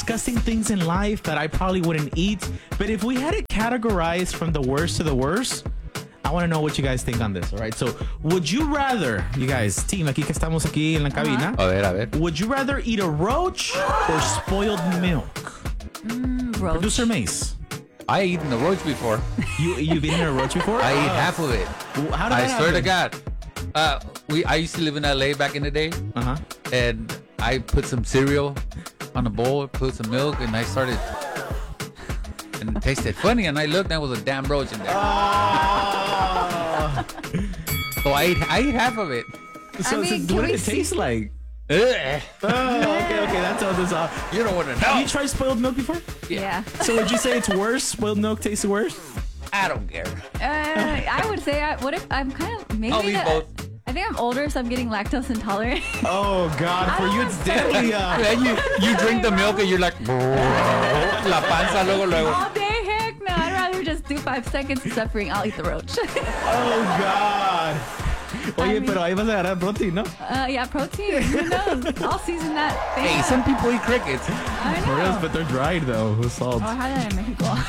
disgusting things in life that I probably wouldn't eat. But if we had it categorized from the worst to the worst, I want to know what you guys think on this. All right. So, would you rather, you guys, team, aquí que estamos aquí en la cabina, A ver. would you rather eat a roach or spoiled milk? Roach. Producer Mace, I eaten the roach before. you've eaten a roach before? I ate half of it. How did I that swear to happen? God. I used to live in LA back in the day, Uh-huh. and I put some cereal on a bowl, put some milk, and I started, and it tasted funny. And I looked, and there was a damn roach in there. So I ate half of it. So, I mean, so what can did we it taste like? Ugh. Okay, that tells us all. You don't want to Have know. you tried spoiled milk before? Yeah. So would you say it's worse? Spoiled milk tastes worse? I don't care. I would say I'm kind of maybe I'll eat both. I think I'm older, so I'm getting lactose intolerant. Oh God, for you it's deadly. Then you drink the milk and you're like, la panza luego. All day, heck no. I'd rather just do 5 seconds of suffering. I'll eat the roach. Oh God. Oye, pero ahí vas a agarrar protein, ¿no? Yeah, protein. Who knows? I'll season that thing. Hey, some people eat crickets. I For real, know. but they're dried though with salt. Oh, I had that in Mexico.